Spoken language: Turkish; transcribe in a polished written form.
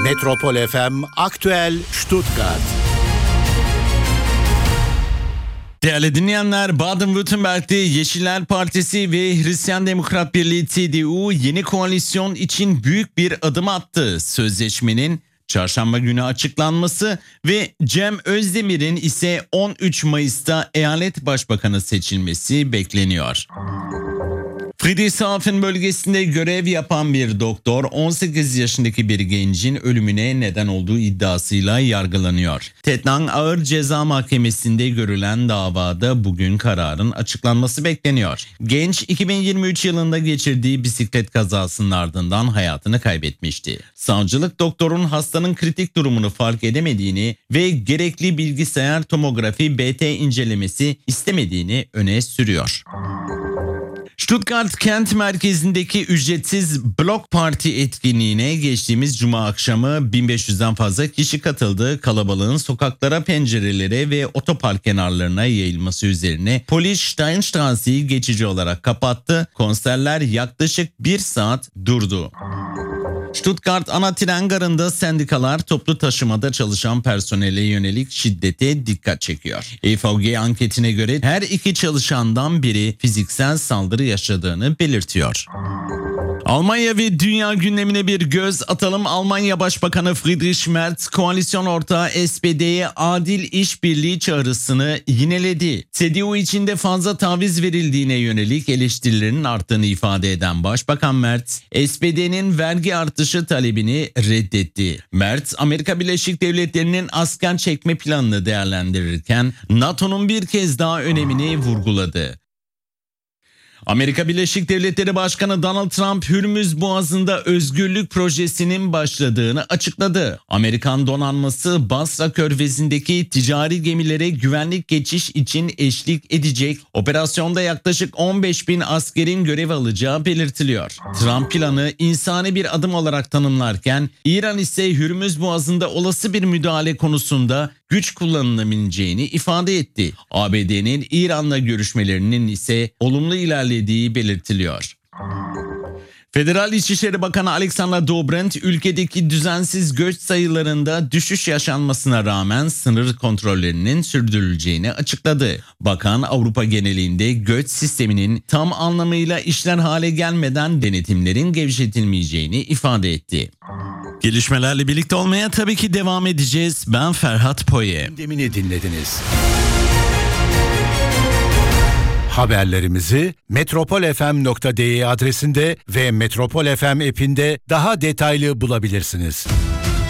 Metropol FM Aktüel Stuttgart. Değerli dinleyenler, Baden-Württemberg'de Yeşiller Partisi ve Hristiyan Demokrat Birliği CDU yeni koalisyon için büyük bir adım attı. Sözleşmenin çarşamba günü açıklanması ve Cem Özdemir'in ise 13 Mayıs'ta eyalet başbakanı seçilmesi bekleniyor. Friedrichshafen bölgesinde görev yapan bir doktor 18 yaşındaki bir gencin ölümüne neden olduğu iddiasıyla yargılanıyor. Tettnang Ağır Ceza Mahkemesi'nde görülen davada bugün kararın açıklanması bekleniyor. Genç 2023 yılında geçirdiği bisiklet kazasının ardından hayatını kaybetmişti. Savcılık doktorun hastanın kritik durumunu fark edemediğini ve gerekli bilgisayar tomografi BT incelemesi istemediğini öne sürüyor. Stuttgart kent merkezindeki ücretsiz Blok Parti etkinliğine geçtiğimiz cuma akşamı 1500'den fazla kişi katıldı. Kalabalığın sokaklara, pencerelere ve otopark kenarlarına yayılması üzerine polis Steinstrasse'yi geçici olarak kapattı. Konserler yaklaşık 1 saat durdu. Stuttgart ana tren garında sendikalar toplu taşımada çalışan personele yönelik şiddete dikkat çekiyor. EVG anketine göre her iki çalışandan biri fiziksel saldırı yaşadığını belirtiyor. Almanya ve dünya gündemine bir göz atalım. Almanya Başbakanı Friedrich Merz koalisyon ortağı SPD'ye adil işbirliği çağrısını yineledi. CDU içinde fazla taviz verildiğine yönelik eleştirilerin arttığını ifade eden Başbakan Merz, SPD'nin vergi artışı talebini reddetti. Merz, Amerika Birleşik Devletleri'nin asker çekme planını değerlendirirken NATO'nun bir kez daha önemini vurguladı. Amerika Birleşik Devletleri Başkanı Donald Trump, Hürmüz Boğazı'nda özgürlük projesinin başladığını açıkladı. Amerikan donanması Basra Körfezi'ndeki ticari gemilere güvenlik geçiş için eşlik edecek. Operasyonda yaklaşık 15.000 askerin görev alacağı belirtiliyor. Trump planı insani bir adım olarak tanımlarken, İran ise Hürmüz Boğazı'nda olası bir müdahale konusunda güç kullanılabileceğini ifade etti. ABD'nin İran'la görüşmelerinin ise olumlu ilerlediği belirtiliyor. Federal İçişleri Bakanı Alexander Dobrindt, ülkedeki düzensiz göç sayılarında düşüş yaşanmasına rağmen sınır kontrollerinin sürdürüleceğini açıkladı. Bakan, Avrupa genelinde göç sisteminin tam anlamıyla işler hale gelmeden denetimlerin gevşetilmeyeceğini ifade etti. Gelişmelerle birlikte olmaya tabii ki devam edeceğiz. Ben Ferhat Poye. Gündemini dinlediniz. Haberlerimizi metropolfm.de adresinde ve Metropol FM app'inde daha detaylı bulabilirsiniz.